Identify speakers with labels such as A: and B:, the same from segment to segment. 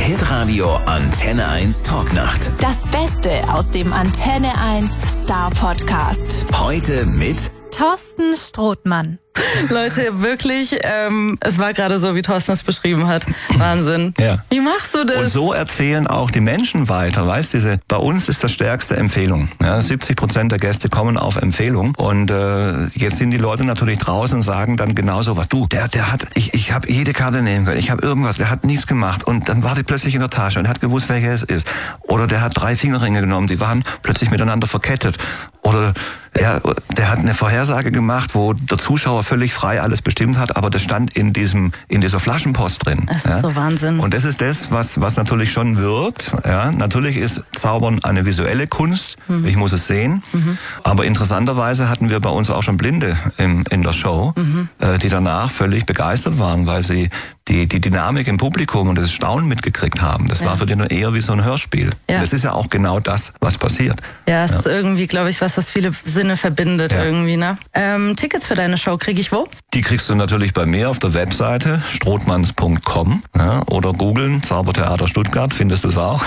A: Hitradio Antenne 1 Talknacht.
B: Das Beste aus dem Antenne 1 Star Podcast.
A: Heute mit
B: Thorsten Strothmann.
C: Leute, wirklich, es war gerade so, wie Thorsten es beschrieben hat. Wahnsinn.
D: Ja.
C: Wie machst du das?
D: Und so erzählen auch die Menschen weiter. Weißt du, bei uns ist das stärkste Empfehlung. Ja, 70% der Gäste kommen auf Empfehlung. Und jetzt sind die Leute natürlich draußen und sagen dann genau so was. Du, der hat, ich habe jede Karte nehmen können. Ich habe irgendwas, der hat nichts gemacht. Und dann war die plötzlich in der Tasche und hat gewusst, welche es ist. Oder der hat 3 Fingerringe genommen, die waren plötzlich miteinander verkettet. Oder der hat eine Vorhersage gemacht, wo der Zuschauer völlig frei alles bestimmt hat, aber das stand in dieser Flaschenpost drin.
C: Das ist so Wahnsinn.
D: Und das ist das, was natürlich schon wirkt. Ja, natürlich ist Zaubern eine visuelle Kunst. Ich muss es sehen. Aber interessanterweise hatten wir bei uns auch schon Blinde in der Show, die danach völlig begeistert waren, weil sie die Dynamik im Publikum und das Staunen mitgekriegt haben. Das war für die nur eher wie so ein Hörspiel.
C: Ja.
D: Das ist ja auch genau das, was passiert.
C: Ja, es ist irgendwie, glaube ich, was viele Sinne verbindet irgendwie, ne? Tickets für deine Show kriege ich wo?
D: Die kriegst du natürlich bei mir auf der Webseite strothmanns.com, ja, oder googeln, Zaubertheater Stuttgart, findest du es auch.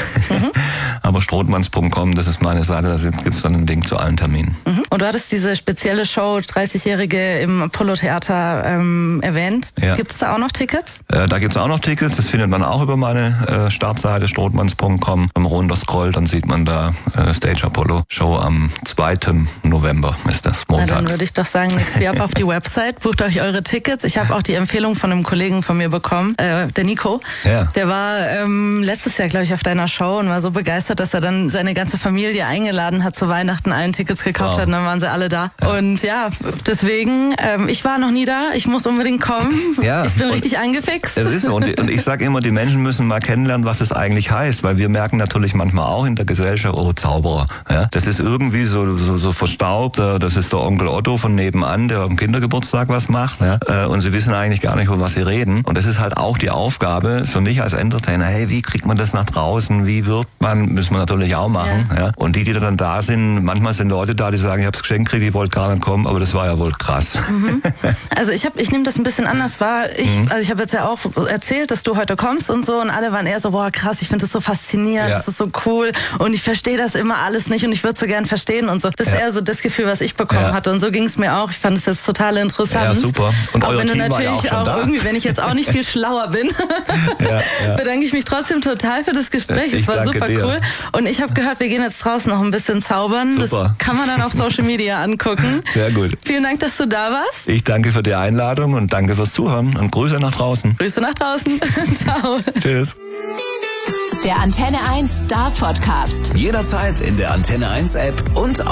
D: Aber strothmanns.com, das ist meine Seite, da gibt es dann einen Link zu allen Terminen.
C: Und du hattest diese spezielle Show 30-Jährige im Apollo-Theater erwähnt.
D: Ja.
C: Gibt es da auch noch Tickets?
D: Da gibt es auch noch Tickets, das findet man auch über meine Startseite strothmanns.com. Wenn man runterscrollt, dann sieht man da Stage Apollo Show am 2. November ist das, montags.
C: Na, dann würde ich doch sagen, nächstes Jahr auf die Website, bucht euch eure Tickets. Ich habe auch die Empfehlung von einem Kollegen von mir bekommen, der Nico.
D: Ja.
C: Der war letztes Jahr, glaube ich, auf deiner Show und war so begeistert, dass er dann seine ganze Familie eingeladen hat, zu Weihnachten allen Tickets gekauft hat und dann waren sie alle da. Ja. Und ja, deswegen, ich war noch nie da, ich muss unbedingt kommen.
D: Ja,
C: ich bin richtig angefixt.
D: Es ist so. Und ich sage immer, die Menschen müssen mal kennenlernen, was es eigentlich heißt, weil wir merken natürlich manchmal auch in der Gesellschaft, oh, Zauberer. Ja? Das ist irgendwie so verstaubt, das ist der Onkel Otto von nebenan, der am Kindergeburtstag was macht. Ja? Und sie wissen eigentlich gar nicht, über was sie reden. Und das ist halt auch die Aufgabe für mich als Entertainer. Hey, wie kriegt man das nach draußen? Wie wirkt man? Müssen wir natürlich auch machen. Ja. Und die dann da sind, manchmal sind Leute da, die sagen, ich hab's geschenkt gekriegt, ich wollte gar nicht kommen, aber das war ja wohl krass.
C: Also ich nehme das ein bisschen anders wahr. Ich habe jetzt ja auch erzählt, dass du heute kommst und so und alle waren eher so, boah krass, ich finde das so faszinierend, das ist so cool und ich verstehe das immer alles nicht und ich würde so gern verstehen und so. Das ist eher so das Gefühl, was ich bekommen hatte und so ging es mir auch. Ich fand es jetzt total interessant.
D: Ja, super. Und
C: auch
D: euer
C: wenn du
D: Team war
C: natürlich
D: ja auch schon
C: irgendwie, wenn ich jetzt auch nicht viel schlauer bin, bedanke ich mich trotzdem total für das Gespräch. Es war super cool. Und ich habe gehört, wir gehen jetzt draußen noch ein bisschen zaubern.
D: Super.
C: Das kann man dann auf Social Media angucken.
D: Sehr gut.
C: Vielen Dank, dass du da warst.
D: Ich danke für die Einladung und danke fürs Zuhören und Grüße nach draußen.
C: Grüße nach draußen. Ciao.
D: Tschüss.
B: Der Antenne 1 Star Podcast.
A: jederzeit in der Antenne 1 App und